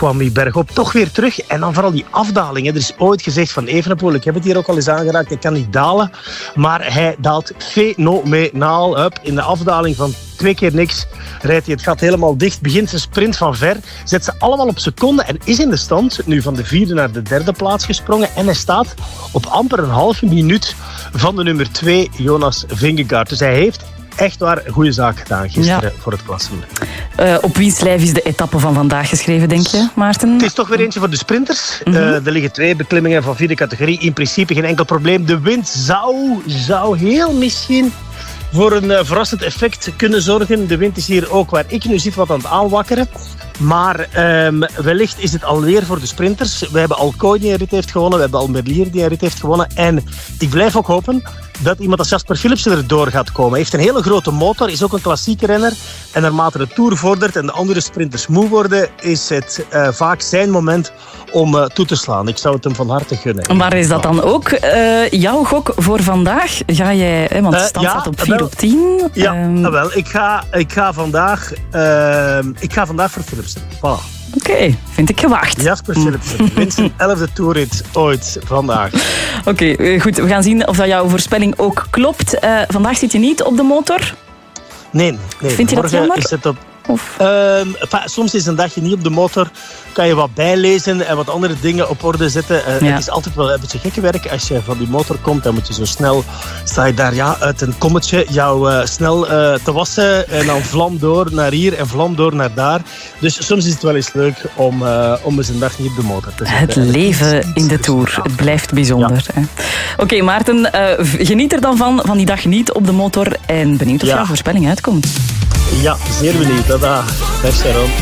kwam hij bergop toch weer terug. En dan vooral die afdaling. Er is ooit gezegd van Evenepoel, ik heb het hier ook al eens aangeraakt, hij kan niet dalen. Maar hij daalt fenomenaal. In de afdaling van 2 keer niks rijdt hij het gat helemaal dicht. Begint zijn sprint van ver. Zet ze allemaal op seconden en is in de stand nu van de 4e naar de 3e plaats gesprongen. En hij staat op amper een halve minuut van de nummer 2, Jonas Vingegaard. Dus hij heeft echt waar een goede zaak gedaan gisteren voor het klassement. Op wiens lijf is de etappe van vandaag geschreven, denk je, Maarten? Het is toch weer eentje voor de sprinters. Er liggen 2 beklimmingen van 4e categorie. In principe geen enkel probleem. De wind zou heel misschien voor een verrassend effect kunnen zorgen. De wind is hier ook waar ik nu zit wat aan het aanwakkeren. Maar wellicht is het alweer voor de sprinters. We hebben al Kooi die een rit heeft gewonnen. We hebben al Merlier die een rit heeft gewonnen. En ik blijf ook hopen dat iemand als Jasper Philipsen erdoor gaat komen. Hij heeft een hele grote motor, is ook een klassieke renner. En naarmate de Tour vordert en de andere sprinters moe worden, is het vaak zijn moment om toe te slaan. Ik zou het hem van harte gunnen. Maar is dat dan ook jouw gok voor vandaag? Ga jij, want de stand staat op 4 op 10. Ja, wel. Ik ga vandaag voor Philipsen. Voilà. Oké, vind ik gewaagd. Jasper Philipsen wint zijn 11e toerrit ooit vandaag. Oké, goed. We gaan zien of dat jouw voorspelling ook klopt. Vandaag zit je niet op de motor? Nee. Vind je dat jammer? Is het op... soms is een dagje niet op de motor. Kan je wat bijlezen en wat andere dingen op orde zetten. Het is altijd wel een beetje gekke werk. Als je van die motor komt, dan moet je zo snel... Sta je daar uit een kommetje jou snel te wassen. En dan vlam door naar hier en vlam door naar daar. Dus soms is het wel eens leuk om eens een dag niet op de motor te zitten. Het leven in de Tour. Het blijft bijzonder. Ja. Oké, Maarten, geniet er dan van die dag niet op de motor. En benieuwd of jouw voorspelling uitkomt. Ja, zeer benieuwd. Dag Sharon.